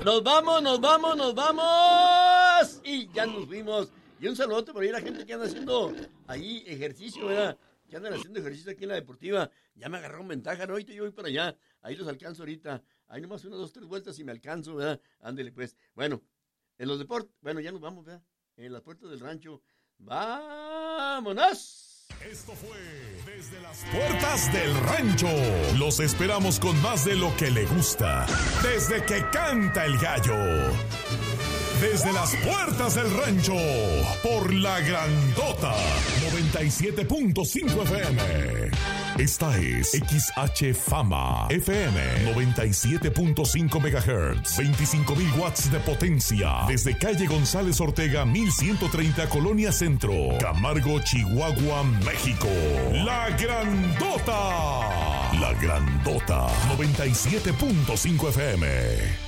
Nos vamos. Y ya nos fuimos. Y un saludo por ahí a la gente que anda haciendo ahí ejercicio, ¿verdad? Que andan haciendo ejercicio aquí en la deportiva. Ya me agarraron ventaja, ¿no? Ahorita yo voy para allá. Ahí los alcanzo ahorita. Ahí nomás 1, 2, 3 vueltas y me alcanzo, ¿verdad? Ándele, pues. Bueno, en los deportes, bueno, ya nos vamos, ¿verdad? En las puertas del rancho. ¡Vámonos! Esto fue Desde las Puertas del Rancho. Los esperamos con más de lo que le gusta. Desde que canta el gallo. Desde las Puertas del Rancho. Por la Grandota 97.5 FM. Esta es XH Fama FM 97.5 MHz, 25,000 watts de potencia, desde calle González Ortega 1130 Colonia Centro, Camargo, Chihuahua, México. La Grandota 97.5 FM.